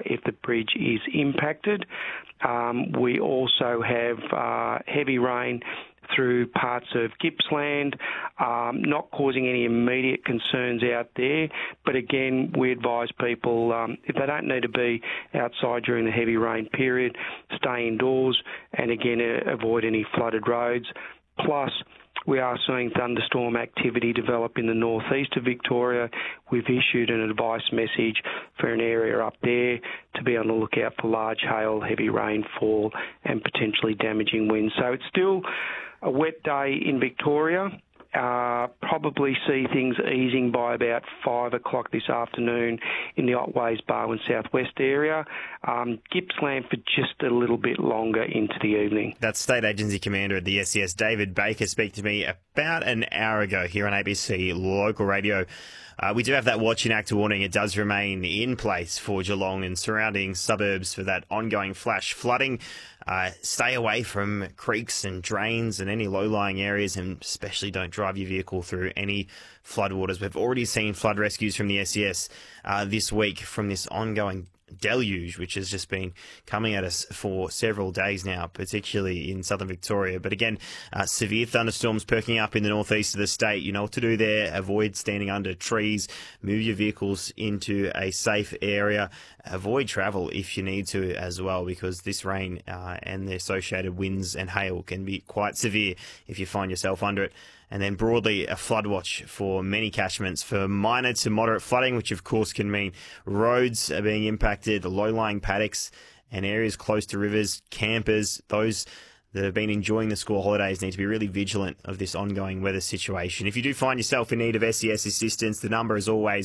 if the bridge is impacted. We also have heavy rain through parts of Gippsland, not causing any immediate concerns out there. But again, we advise people, if they don't need to be outside during the heavy rain period, stay indoors and again, avoid any flooded roads. Plus, we are seeing thunderstorm activity develop in the northeast of Victoria. We've issued an advice message for an area up there to be on the lookout for large hail, heavy rainfall and potentially damaging winds. So it's still a wet day in Victoria. Probably see things easing by about 5 o'clock this afternoon in the Otways, Barwon southwest area. Gippsland for just a little bit longer into the evening. That's State Agency Commander at the SES, David Baker, speaking to me about an hour ago here on ABC Local Radio. We do have that watch and act warning. It does remain in place for Geelong and surrounding suburbs for that ongoing flash flooding. Stay away from creeks and drains and any low-lying areas, and especially don't drive your vehicle through any floodwaters. We've already seen flood rescues from the SES this week from this ongoing deluge, which has just been coming at us for several days now, particularly in southern Victoria. But again, severe thunderstorms perking up in the northeast of the state. You know what to do there. Avoid standing under trees. Move your vehicles into a safe area. Avoid travel if you need to as well, because this rain and the associated winds and hail can be quite severe if you find yourself under it. And then broadly, a flood watch for many catchments for minor to moderate flooding, which of course can mean roads are being impacted, low-lying paddocks and areas close to rivers, campers, those that have been enjoying the school holidays need to be really vigilant of this ongoing weather situation. If you do find yourself in need of SES assistance, the number is always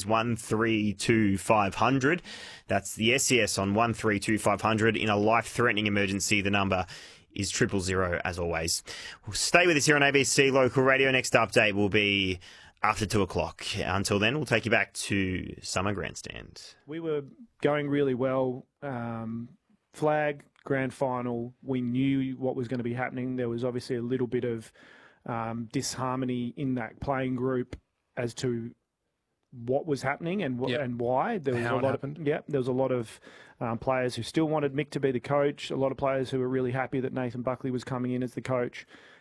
132500. That's the SES on 132500. In a life-threatening emergency, the number is 000 as always. We'll stay with us here on ABC Local Radio. Next update will be after 2 o'clock. Until then, we'll take you back to Summer Grandstand. We were going really well. Flag, grand final, we knew what was going to be happening. There was obviously a little bit of disharmony in that playing group as to what was happening and and why. There was How a it lot happened. there was a lot of players who still wanted Mick to be the coach. A lot of players who were really happy that Nathan Buckley was coming in as the coach.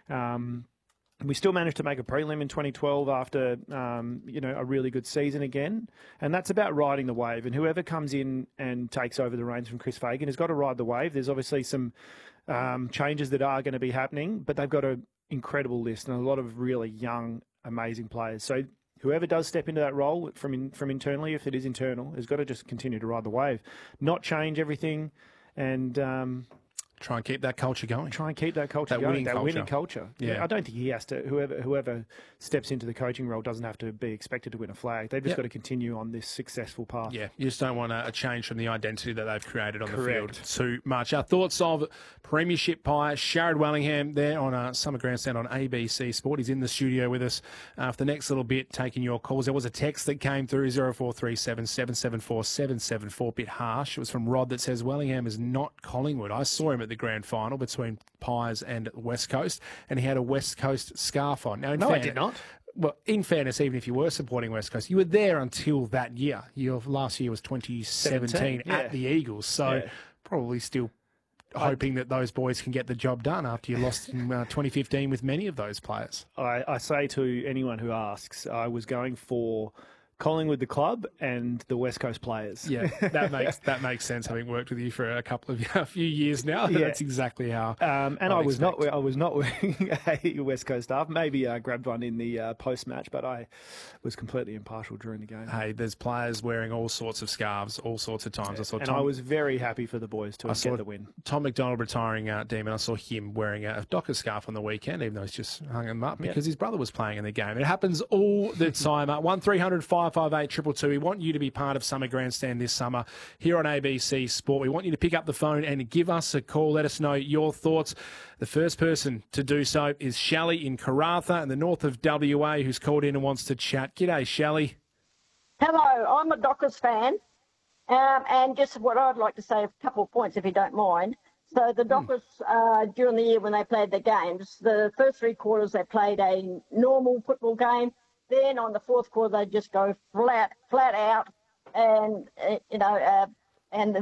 We still managed to make a prelim in 2012 after a really good season again, and that's about riding the wave. And whoever comes in and takes over the reins from Chris Fagan has got to ride the wave. There's obviously some changes that are going to be happening, but they've got an incredible list and a lot of really young, amazing players. So whoever does step into that role from internally, if it is internal, has got to just continue to ride the wave, not change everything, and try and keep that culture going. Winning culture. Yeah. I don't think he has to. Whoever steps into the coaching role doesn't have to be expected to win a flag. They've just got to continue on this successful path. Yeah, you just don't want a change from the identity that they've created on the field too much. Our thoughts of Premiership Pie, Sharrod Wellingham there on a Summer Grandstand on ABC Sport. He's in the studio with us for the next little bit, taking your calls. There was a text that came through, 0437 774 774, bit harsh. It was from Rod that says, Wellingham is not Collingwood. I saw him at the grand final between Pies and West Coast, and he had a West Coast scarf on. Now, I did not. Well, in fairness, even if you were supporting West Coast, you were there until that year. Your last year was 2017 at the Eagles, so probably still hoping that those boys can get the job done after you lost in 2015 with many of those players. I say to anyone who asks, I was going for Collingwood the club and the West Coast players. Yeah, that makes sense. Having worked with you for a few years now, that's exactly how. And I was not wearing a West Coast scarf. Maybe I grabbed one in the post match, but I was completely impartial during the game. Hey, there's players wearing all sorts of scarves, all sorts of times. Yeah. I was very happy for the boys to get the win. Tom McDonald retiring Demon. I saw him wearing a Dockers scarf on the weekend, even though he's just hung him up because his brother was playing in the game. It happens all the time. 1300 558 222. We want you to be part of Summer Grandstand this summer here on ABC Sport. We want you to pick up the phone and give us a call. Let us know your thoughts. The first person to do so is Shelley in Karratha in the north of WA, who's called in and wants to chat. G'day, Shelley. Hello, I'm a Dockers fan. And just what I'd like to say, a couple of points, if you don't mind. So the Dockers, during the year when they played their games, the first 3 quarters they played a normal football game. Then on the fourth quarter, they just go flat out, and and